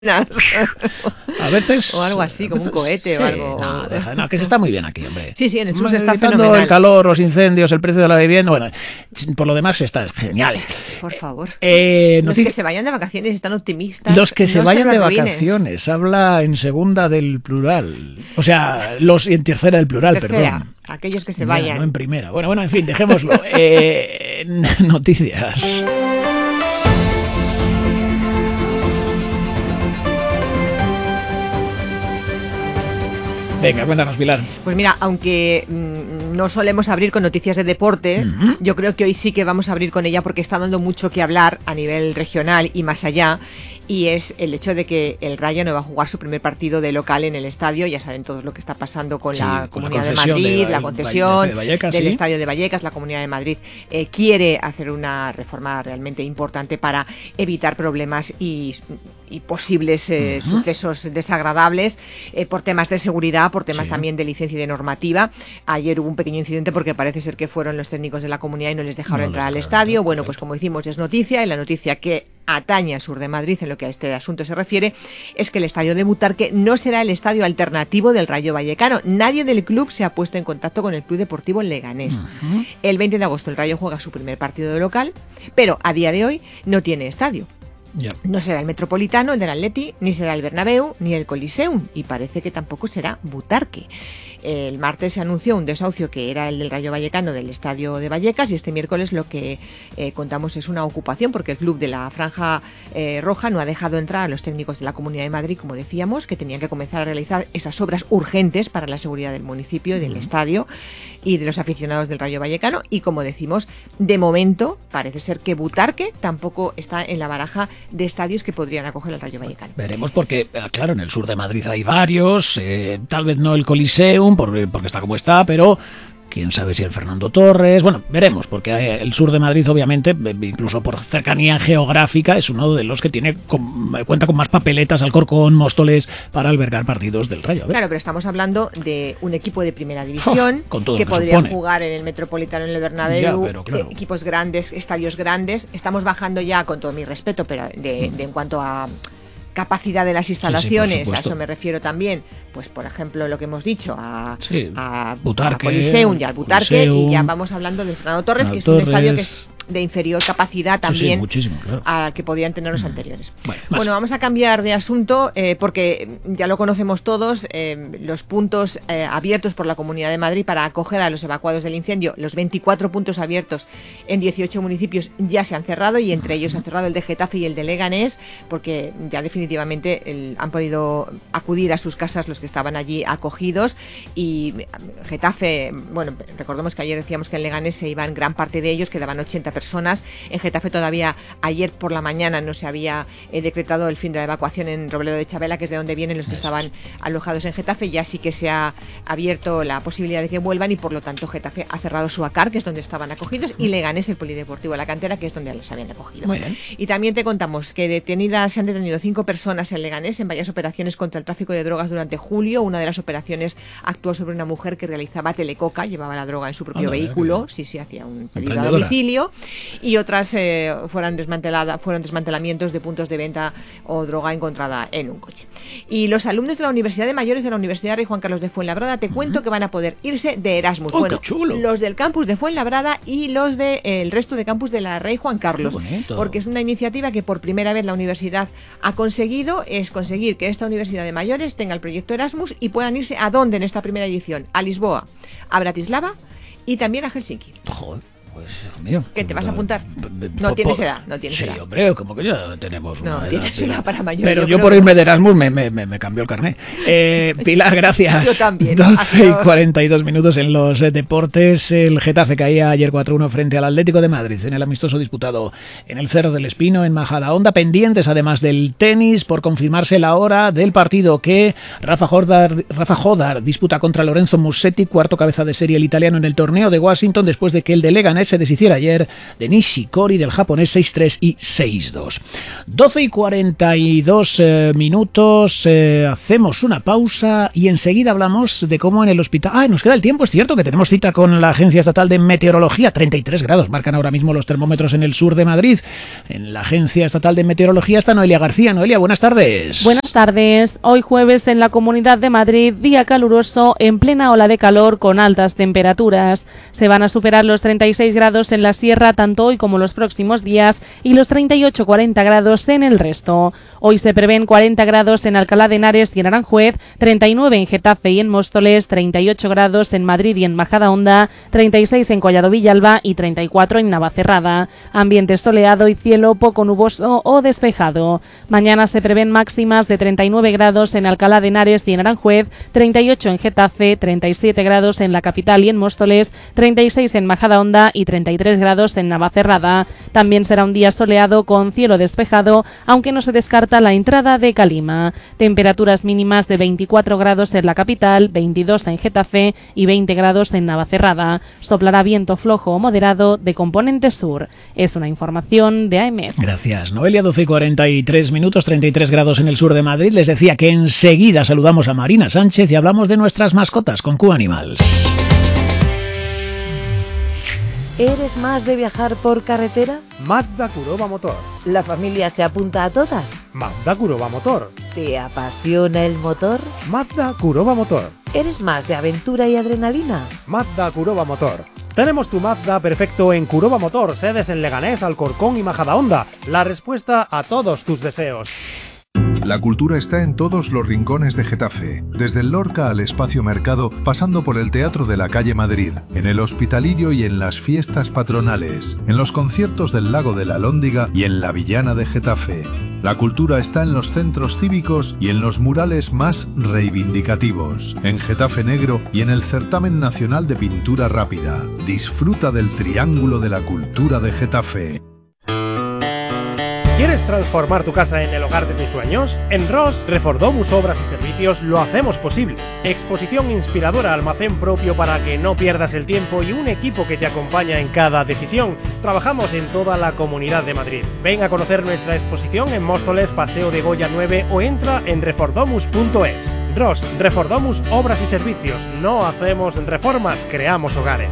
A veces... O algo así, como un cohete sí, o algo. No, que se está muy bien aquí, hombre. Sí, en el sur se está evitando fenomenal. el calor, los incendios, el precio de la vivienda, bueno, por lo demás está genial. Por favor. Los que se vayan de vacaciones están optimistas. Los que se no vayan se de arruines. vacaciones, habla en segunda del plural. O sea, en tercera del plural, Tercera, perdón. aquellos que se vayan. No en primera. Bueno, en fin, dejémoslo. Noticias. Venga, cuéntanos, Pilar. Pues mira, aunque no solemos abrir con noticias de deporte, yo creo que hoy sí que vamos a abrir con ella porque está dando mucho que hablar a nivel regional y más allá. Y es el hecho de que el Rayo no va a jugar su primer partido de local en el estadio. Ya saben todos lo que está pasando con la Comunidad de Madrid, la concesión del estadio de Vallecas. La Comunidad de Madrid quiere hacer una reforma realmente importante para evitar problemas y posibles sucesos desagradables por temas de seguridad, por temas también de licencia y de normativa. Ayer hubo un pequeño incidente porque parece ser que fueron los técnicos de la comunidad y no les dejaron entrar al estadio. Bueno, pues como decimos, es noticia, y la noticia que atañe al sur de Madrid en lo que a este asunto se refiere es que el estadio de Butarque no será el estadio alternativo del Rayo Vallecano. Nadie del club se ha puesto en contacto con el Club Deportivo Leganés. El 20 de agosto el Rayo juega su primer partido de local, pero a día de hoy no tiene estadio. No será el Metropolitano, el del Atleti, ni será el Bernabéu, ni el Coliseum, y parece que tampoco será Butarque. El martes se anunció un desahucio que era el del Rayo Vallecano del estadio de Vallecas, y este miércoles lo que contamos es una ocupación porque el club de la Franja Roja no ha dejado entrar a los técnicos de la Comunidad de Madrid, como decíamos, que tenían que comenzar a realizar esas obras urgentes para la seguridad del municipio y del estadio y de los aficionados del Rayo Vallecano. Y como decimos, de momento parece ser que Butarque tampoco está en la baraja de estadios que podrían acoger al Rayo Vallecano. Veremos porque, claro, en el sur de Madrid hay varios, tal vez no el Coliseum, porque está como está, pero quién sabe si el Fernando Torres. Bueno, veremos, porque el sur de Madrid, obviamente, incluso por cercanía geográfica, es uno de los que cuenta con más papeletas, Alcorcón, Móstoles, para albergar partidos del Rayo. Claro, pero estamos hablando de un equipo de primera división que podría jugar en el Metropolitano, en el Bernabéu, claro. Equipos grandes, estadios grandes. Estamos bajando ya, con todo mi respeto, pero en cuanto a capacidad de las instalaciones, a eso me refiero también, pues por ejemplo lo que hemos dicho a Butarque, Coliseum y al Butarque, y ya vamos hablando del Fernando Torres, que es un estadio que es de inferior capacidad también claro, a que podían tener los anteriores. Bueno, vamos a cambiar de asunto porque ya lo conocemos todos, los puntos abiertos por la Comunidad de Madrid para acoger a los evacuados del incendio, los 24 puntos abiertos en 18 municipios ya se han cerrado, y entre ellos se han cerrado el de Getafe y el de Leganés, porque ya definitivamente han podido acudir a sus casas los que estaban allí acogidos. Y Getafe, bueno, recordemos que ayer decíamos que en Leganés se iban gran parte de ellos, quedaban 80 personas. En Getafe todavía ayer por la mañana no se había decretado el fin de la evacuación en Robledo de Chabela, que es de donde vienen los que estaban alojados en Getafe. Ya sí que se ha abierto la posibilidad de que vuelvan, y por lo tanto Getafe ha cerrado su ACAR, que es donde estaban acogidos, y Leganés el Polideportivo La Cantera, que es donde los habían acogido. Muy bien. Y también te contamos que se han detenido 5 personas en Leganés en varias operaciones contra el tráfico de drogas durante julio. Una de las operaciones actuó sobre una mujer que realizaba telecoca, llevaba la droga en su propio vehículo, hacía un pedido a domicilio. Y otras fueron desmantelamientos de puntos de venta o droga encontrada en un coche. Y los alumnos de la Universidad de Mayores de la Universidad Rey Juan Carlos de Fuenlabrada, te cuento que van a poder irse de Erasmus. Bueno, qué chulo. Los del campus de Fuenlabrada y los del resto de campus de la Rey Juan Carlos, porque es una iniciativa que por primera vez la universidad ha conseguido que esta Universidad de Mayores tenga el proyecto Erasmus y puedan irse ¿a dónde en esta primera edición? A Lisboa, a Bratislava y también a Helsinki. Joder. Pues, mío, ¿qué te vas a apuntar? No tienes edad, no tienes edad. Sí, hombre, como que ya tenemos una edad. No, tienes edad para mayor. Pero yo por irme de Erasmus me cambió el carné. Pilar, gracias. Yo también. 12:42 en los deportes. El Getafe caía ayer 4-1 frente al Atlético de Madrid en el amistoso disputado en el Cerro del Espino, en Majadahonda. Pendientes, además del tenis, por confirmarse la hora del partido que Rafa Jodar disputa contra Lorenzo Musetti, cuarto cabeza de serie el italiano en el torneo de Washington, después de que el de Leganés se deshiciera ayer de Nishikori del japonés 6-3 y 6-2. 12:42 minutos, hacemos una pausa y enseguida hablamos de cómo en el hospital... nos queda el tiempo, es cierto que tenemos cita con la Agencia Estatal de Meteorología. 33 grados marcan ahora mismo los termómetros en el sur de Madrid. En la Agencia Estatal de Meteorología está Noelia García. Noelia, buenas tardes. Buenas tardes. Hoy jueves en la Comunidad de Madrid, día caluroso en plena ola de calor con altas temperaturas. Se van a superar los 36 grados en la sierra tanto hoy como los próximos días y los 38-40 grados en el resto. Hoy se prevén 40 grados en Alcalá de Henares y en Aranjuez, 39 en Getafe y en Móstoles, 38 grados en Madrid y en Majadahonda, 36 en Collado Villalba y 34 en Navacerrada. Ambiente soleado y cielo poco nuboso o despejado. Mañana se prevén máximas de 39 grados en Alcalá de Henares y en Aranjuez, 38 en Getafe, 37 grados en la capital y en Móstoles, 36 en Majadahonda y 33 grados en Navacerrada. También será un día soleado con cielo despejado, aunque no se descarta la entrada de calima. Temperaturas mínimas de 24 grados en la capital, 22 en Getafe y 20 grados en Navacerrada. Soplará viento flojo o moderado de componente sur. Es una información de AEMET. Gracias, Noelia. 12:43 minutos, 33 grados en el sur de Madrid. Les decía que enseguida saludamos a Marina Sánchez y hablamos de nuestras mascotas con Q-Animals. ¿Eres más de viajar por carretera? Mazda Kuroba Motor. ¿La familia se apunta a todas? Mazda Kuroba Motor. ¿Te apasiona el motor? Mazda Kuroba Motor. ¿Eres más de aventura y adrenalina? Mazda Kuroba Motor. Tenemos tu Mazda perfecto en Kuroba Motor, sedes en Leganés, Alcorcón y Majadahonda. La respuesta a todos tus deseos. La cultura está en todos los rincones de Getafe, desde el Lorca al Espacio Mercado, pasando por el Teatro de la Calle Madrid, en el Hospitalillo y en las fiestas patronales, en los conciertos del Lago de la Alhóndiga y en la Villana de Getafe. La cultura está en los centros cívicos y en los murales más reivindicativos, en Getafe Negro y en el Certamen Nacional de Pintura Rápida. Disfruta del Triángulo de la Cultura de Getafe. ¿Quieres transformar tu casa en el hogar de tus sueños? En Ross, Refordomus Obras y Servicios lo hacemos posible. Exposición inspiradora, almacén propio para que no pierdas el tiempo y un equipo que te acompaña en cada decisión. Trabajamos en toda la Comunidad de Madrid. Ven a conocer nuestra exposición en Móstoles, Paseo de Goya 9 o entra en refordomus.es. Ross, Refordomus Obras y Servicios. No hacemos reformas, creamos hogares.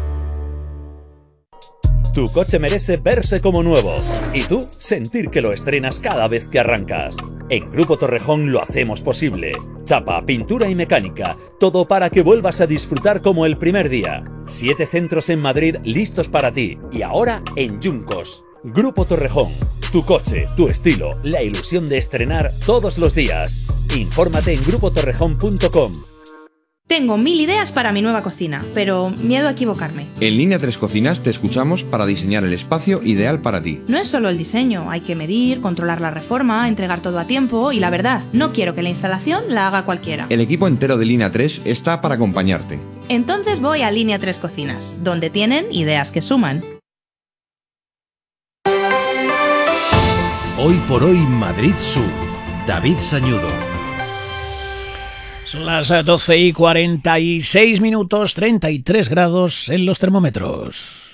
Tu coche merece verse como nuevo y tú sentir que lo estrenas cada vez que arrancas. En Grupo Torrejón lo hacemos posible. Chapa, pintura y mecánica, todo para que vuelvas a disfrutar como el primer día. 7 centros en Madrid listos para ti y ahora en Yuncos. Grupo Torrejón, tu coche, tu estilo, la ilusión de estrenar todos los días. Infórmate en grupotorrejón.com. Tengo 1000 ideas para mi nueva cocina, pero miedo a equivocarme. En Línea 3 Cocinas te escuchamos para diseñar el espacio ideal para ti. No es solo el diseño, hay que medir, controlar la reforma, entregar todo a tiempo y la verdad, no quiero que la instalación la haga cualquiera. El equipo entero de Línea 3 está para acompañarte. Entonces voy a Línea 3 Cocinas, donde tienen ideas que suman. Hoy por hoy Madrid Sur. David Sañudo. Son las 12:46 minutos, 33 grados en los termómetros.